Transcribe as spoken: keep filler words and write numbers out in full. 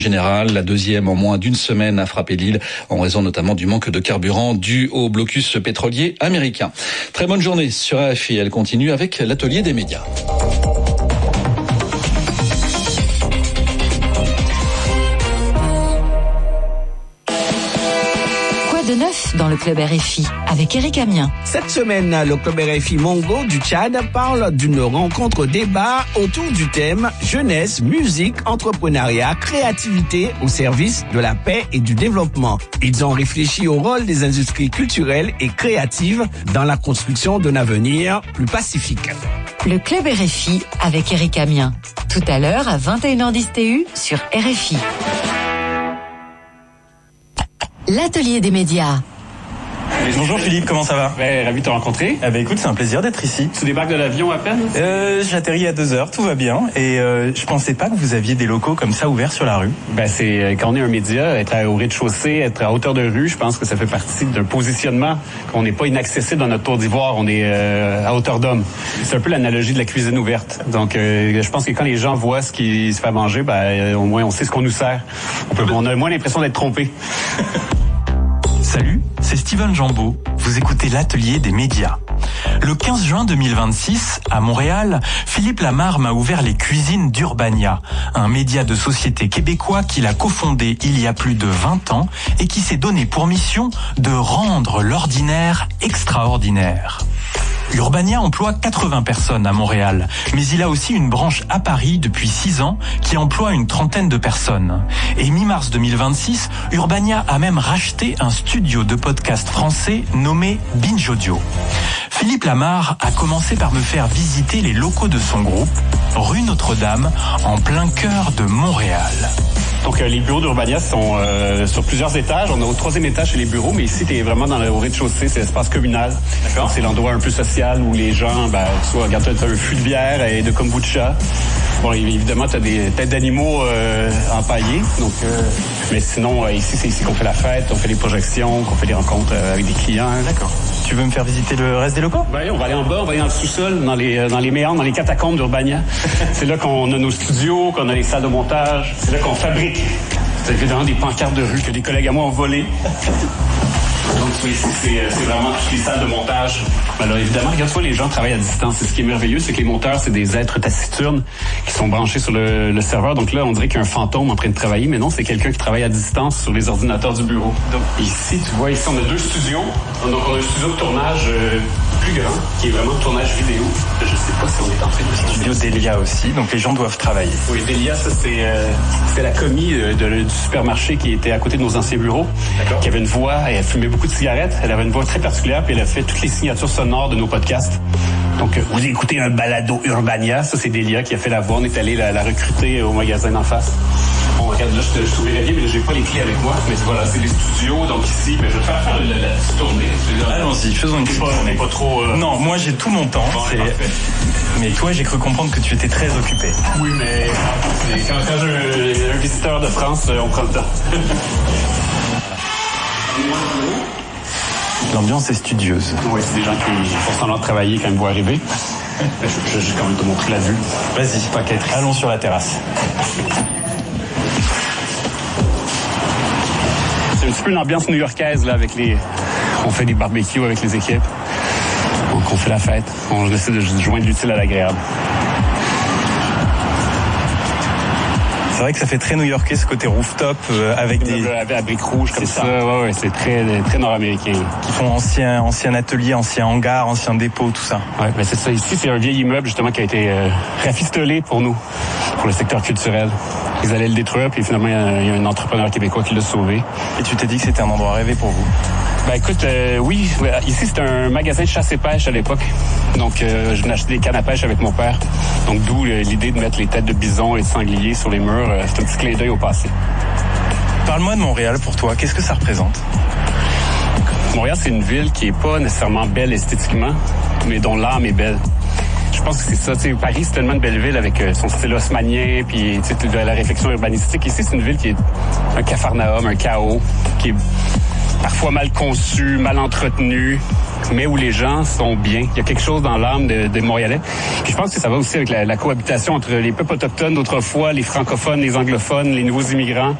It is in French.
général. La deuxième en moins d'une semaine a frappé l'île en raison notamment du manque de carburant dû au blocus pétrolier américain. Très bonne journée sur R F I. Elle continue avec l'atelier des médias. De neuf dans le Club R F I avec Eric Amien. Cette semaine, le Club R F I Mongo du Tchad parle d'une rencontre débat autour du thème jeunesse, musique, entrepreneuriat, créativité au service de la paix et du développement. Ils ont réfléchi au rôle des industries culturelles et créatives dans la construction d'un avenir plus pacifique. Le Club R F I avec Eric Amien. Tout à l'heure à vingt et une heures dix T U sur R F I. L'atelier des médias. Bonjour Philippe, comment ça va? Ouais, ravi de te rencontrer. Ah bah écoute, c'est un plaisir d'être ici. Tu débarques de l'avion à peine? Euh, j'atterris à deux heures, tout va bien. Et euh, je pensais pas que vous aviez des locaux comme ça ouverts sur la rue. Ben c'est quand on est un média, être à, au rez-de-chaussée, être à hauteur de rue, je pense que ça fait partie d'un positionnement qu'on n'est pas inaccessible dans notre tour d'ivoire, on est euh, à hauteur d'homme. C'est un peu l'analogie de la cuisine ouverte. Donc euh, je pense que quand les gens voient ce qui se fait à manger, ben euh, au moins on sait ce qu'on nous sert. On, peut, on a moins l'impression d'être trompé. Salut, c'est Steven Jambeau. Vous écoutez l'atelier des médias. Le quinze juin deux mille vingt-six, à Montréal, Philippe Lamarre m'a ouvert les cuisines d'Urbania, un média de société québécois qu'il a cofondé il y a plus de vingt ans et qui s'est donné pour mission de rendre l'ordinaire extraordinaire. Urbania emploie quatre-vingts personnes à Montréal, mais il a aussi une branche à Paris depuis six ans qui emploie une trentaine de personnes. Et mi-mars deux mille vingt-six, Urbania a même racheté un studio de podcast français nommé Binge Audio. Philippe Lamarre a commencé par me faire visiter les locaux de son groupe, rue Notre-Dame, en plein cœur de Montréal. Donc euh, les bureaux d'Urbania sont euh, sur plusieurs étages. On a au troisième étage chez les bureaux, mais ici, tu es vraiment dans le au rez-de-chaussée, c'est l'espace communal. D'accord. C'est l'endroit un peu social où les gens, ben, tu vois, regarde, tu as un fût de bière et de kombucha. Bon, évidemment, tu as des têtes d'animaux euh, empaillées. Donc, euh, mais sinon, euh, ici, c'est ici qu'on fait la fête, on fait les projections, qu'on fait les rencontres euh, avec des clients. D'accord. Tu veux me faire visiter le reste des locaux? Ben, on va aller en bas, on va aller dans le sous-sol, dans les, dans les méandres, dans les catacombes d'Urbania. C'est là qu'on a nos studios, qu'on a les salles de montage. C'est là qu'on fabrique. C'est évidemment des pancartes de rue que des collègues à moi ont volées. Donc, ici, c'est, c'est vraiment toutes les salles de montage. Alors, évidemment, regarde, toi, les gens travaillent à distance. Et ce qui est merveilleux, c'est que les monteurs, c'est des êtres taciturnes qui sont branchés sur le, le serveur. Donc là, on dirait qu'il y a un fantôme en train de travailler, mais non, c'est quelqu'un qui travaille à distance sur les ordinateurs du bureau. Donc, ici, tu vois, ici, on a deux studios. Donc, on a un studio de tournage euh, plus grand, qui est vraiment de tournage vidéo. Je sais pas si on est en train de... Studio Delia aussi, donc les gens doivent travailler. Oui, Delia, ça, c'est, euh, c'est la commis de, de, du supermarché qui était à côté de nos anciens bureaux. D'accord. Qui avait une voix, elle fumait beaucoup de cigarettes. Elle avait une voix très particulière, puis elle a fait toutes les signatures sonores de nos podcasts. Donc, euh, vous écoutez un balado Urbania. Ça, c'est Delia qui a fait la voix. On est allé la, la recruter au magasin d'en face. Bon, regarde, là, je te souviens bien, mais j'ai pas les clés avec moi. Mais voilà, c'est les studios. Donc ici, ben, je vais te faire faire la, la petite tournée. Allons-y, faisons une petite tournée. On n'est pas trop... Euh... Non, moi, j'ai tout mon temps. Bon, c'est... Mais toi, j'ai cru comprendre que tu étais très occupé. Oui, mais c'est quand, quand j'ai un, un visiteur de France, on prend le temps. L'ambiance est studieuse. Oui, c'est des gens qui font semblant de travailler quand ils me voient arriver. Je, je, je vais quand même te montrer la vue. Vas-y, pas qu'être. Allons sur la terrasse. C'est un petit peu une ambiance new-yorkaise, là, avec les... On fait des barbecues avec les équipes. Donc, on fait la fête. On essaie de joindre l'utile à l'agréable. C'est vrai que ça fait très new-yorkais ce côté rooftop euh, avec des à briques rouges comme ça. ça. Ouais, ouais, c'est très très nord-américain. Qui font ancien ancien atelier, ancien hangar, ancien dépôt, tout ça. Ouais, ben c'est ça. Ici, c'est un vieil immeuble justement qui a été euh, rafistolé pour nous, pour le secteur culturel. Ils allaient le détruire, puis finalement il y a un entrepreneur québécois qui l'a sauvé. Et tu t'es dit que c'était un endroit rêvé pour vous? Ben écoute, euh, oui, ici c'était un magasin de chasse et pêche à l'époque. Donc euh, je venais acheter des cannes à pêche avec mon père. Donc d'où l'idée de mettre les têtes de bison et de sanglier sur les murs. Euh, c'est un petit clin d'œil au passé. Parle-moi de Montréal pour toi. Qu'est-ce que ça représente? Montréal, c'est une ville qui est pas nécessairement belle esthétiquement, mais dont l'âme est belle. Je pense que c'est ça. T'sais, Paris, c'est tellement une belle ville avec euh, son style haussmannien, puis de la réflexion urbanistique. Ici, c'est une ville qui est un capharnaüm, un chaos, qui est parfois mal conçu, mal entretenu. mais où les gens sont bien. Il y a quelque chose dans l'âme des de Montréalais. Puis je pense que ça va aussi avec la, la cohabitation entre les peuples autochtones d'autrefois, les francophones, les anglophones, les nouveaux immigrants.